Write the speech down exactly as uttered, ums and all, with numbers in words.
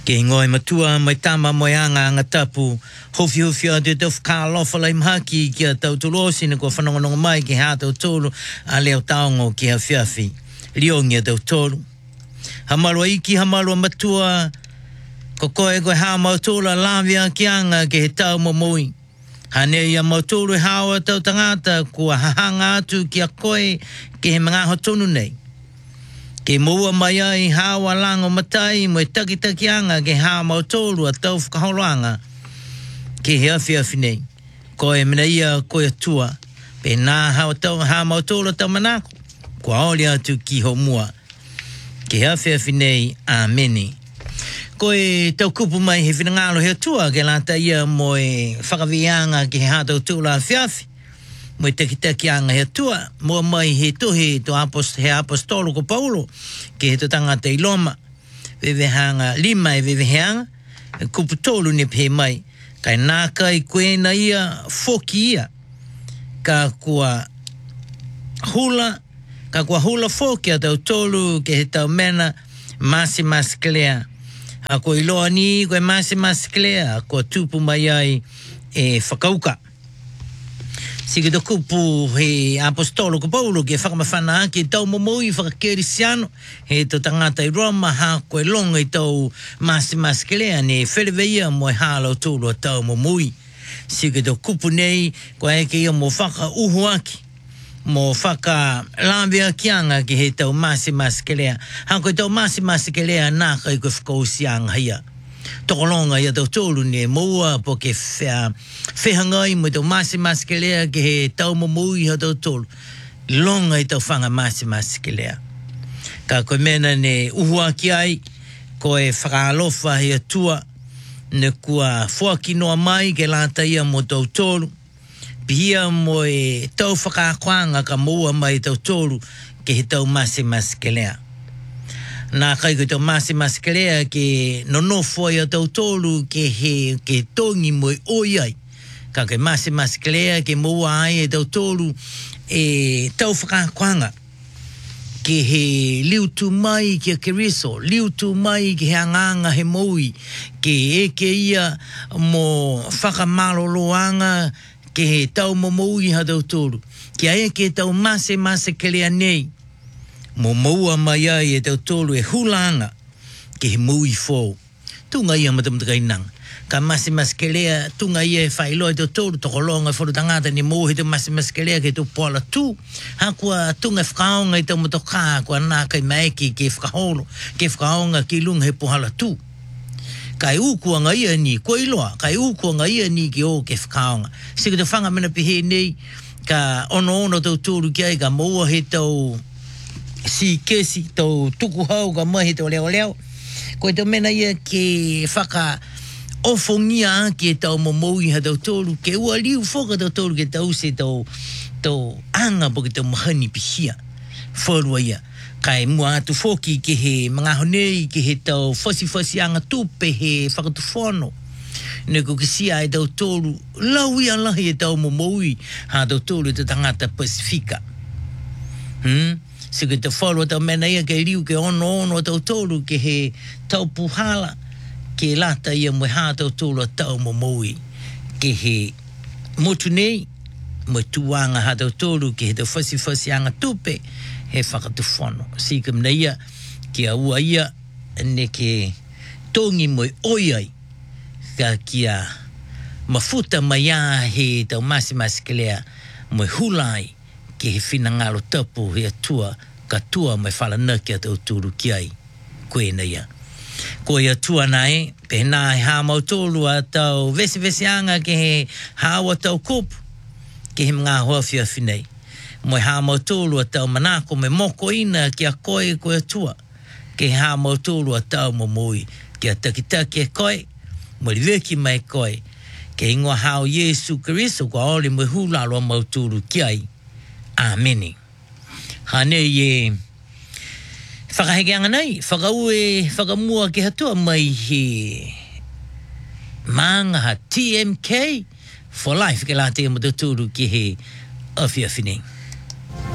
Ke ngoi matua mai tama mai anga anga tapu hofi hofi a te tau whakalofa lai mhaki ki a tau tulosi na kua whanongononga mai ki hea tau tolu a leo taongo ki a whiawhi riongi a tau tolu. Hamalua iki hamalua matua ko koe koe haa mautolu a lawia ki anga ke he tau mamui. Hane ia mautolu e hawa tau tangata kua hahanga atu ki a koe ke he mga hotonu nei. Ke mua mai ai hawa lango matai mo e taki taki anga ke haa mautolu a tau whakaholoanga ke he awhi awhi nei. Ko e mina ia koe atua pe nā hawa tau haa mautolu a tau manako. Ko aoli atu ki ho mua ke he awhi awhi nei ameni. Ko e tau kupu mai he whinangalo he atua ke lata ia mo e whakawianga ke he haa tau tūla awhi awhi. Mo i taki anga he tua, mua mai he tuhi to apost, he apostolo ko Paulo, ke he to tangata i Loma, vevehanga lima e veveheanga, kupu tolu ni pe mai, kai nāka i koena ia foki ia, ka kua hula, ka kua hula foki a tau tolu ke he tau mena, masi maskelea, a ko i loa ni koe masi maskelea, ko tupu mai ai e whakauka. Siki to kupu he apostolo ko Paulo ke whakamawhana ki tau momoi whakakerisiano he to tangata i Roma ha koe longa i tau masi maskelea ne whereweia mo e hālau tūlo a tau momoi. Siki to kupu nei ko eke ia mo whaka uhu aki mo whaka lambia kianga ki he tau masi maskelea. Ha koe tau masi maskelea nāka i koe whakausianga haia. Tokolonga ia tau tōlu ne moua po ke whehangai mo tau masi maskelea ke he tau mamui ha tau tōlu. Longa i tau whanga masi maskelea. Ka koe mena ne uhua ki ai, koe whakalofa he atua, ne kua whuaki noa mai ke lata ia mo tau tōlu. Pihia mo e tau whakakwanga ka moua mai tau tōlu ke he tau masi maskelea. Nā kai koe tau masi maskelea ke nonofo ia tau tolu ke he ke tongi mo i oi ai. Ka koe masi maskelea ke moua ai e tau tolu e tau whakakwanga. Ke he liu tu mai ki a keriso, liu tu mai ki he anganga he moui, ke eke ia mo whakamaloloanga ke he tau mo moui ha tau tolu. Ke aia ke tau masi maskelea nei. Mo moua mai ai e tau tolu e hulanga ke he mui fōu. Tunga ia matamatakai nang. Ka masi maskelea tunga ia e whailoa e tau tolu toko longa e wharu tangata ni mou he tau masi maskelea ke tau poala tū. Ha kua tunga e whakaonga i tau motokaa kua nākai maeki ke whakaholo ke whakaonga ki lunga he pohala tū. Kai ukuanga ia ni kua iloa. Kai ukuanga ia ni ki o ke whakaonga. Sika te whanga mena pihe nei ka ono ono tau tolu ki ai ka moua he tau si kesi tau tuku hau ka mahi tau leo leo. Koe tau mena ia ke whaka ofongia ke tau momoi ha tau tolu. Ke ua liu whoka tau tolu ke tau se tau tau anga po ke tau mahani pihia. Whorua ia. Kai mua atu whoki ke he mga honei ke he tau whasi whasi anga tupe he whakatuwhono. Neko ke sia e tau tolu lau ia lahi e tau momoi ha tau tolu te tangata Pasifika. Hmm? Sika te whalua tau mena ia ke riu ke ono ono tau tolu ke he tau puhala ke lata ia mo hā tau tolu a tau momoi ke he motu nei mo tuanga hā tau tolu ke he tau whasi whasi anga tupe he whakatuwhono. Sika mna ia ke a ua ia ne ke tongi mo oi ai ka kia mafuta mai a he tau masi maskelea mo hulai ke he whinangalo tapu he atua ka tua mai whalanaki a tau tūru ki ai koe na ia. Ko ia tua nai, pe nā he hā mautolu a tau vesi vesi anga ke he hāua tau kopu ke he mga hoa whia whinei. Mo he hā mautolu a tau manako me moko ina ki a koe koe atua ke he hā mautolu a tau momoi ki a takitaki e koe mo li veki mai koe ke ingoa hao Yesu Keriso ko aole mo hulalo a mautolu ki ai. Ameni. Hane ye whakaheke anga nei, whakau e whakamua ke hatua mai he maanga ha T M K for life ke la te mo te tūru ki he awhi awhi nei.